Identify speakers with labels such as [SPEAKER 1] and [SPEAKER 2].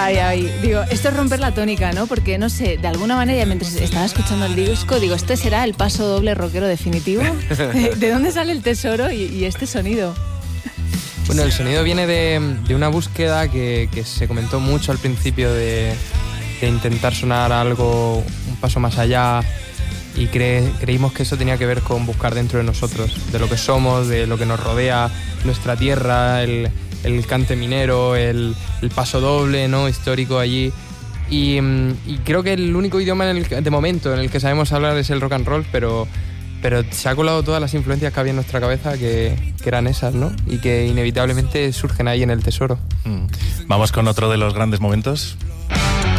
[SPEAKER 1] Ay, digo, esto es romper la tónica, ¿no? Porque, no sé, de alguna manera, mientras estaba escuchando el disco, digo, ¿este será el paso doble rockero definitivo? ¿De dónde sale el tesoro y este sonido?
[SPEAKER 2] Bueno, el sonido viene de una búsqueda que se comentó mucho al principio de intentar sonar algo un paso más allá, y creímos que eso tenía que ver con buscar dentro de nosotros, de lo que somos, de lo que nos rodea, nuestra tierra, el cante minero, el paso doble, ¿no?, histórico allí. Y creo que el único idioma de momento en el que sabemos hablar es el rock and roll, pero se ha colado todas las influencias que había en nuestra cabeza que eran esas, ¿no? Y que inevitablemente surgen ahí en el tesoro.
[SPEAKER 3] Vamos con otro de los grandes momentos.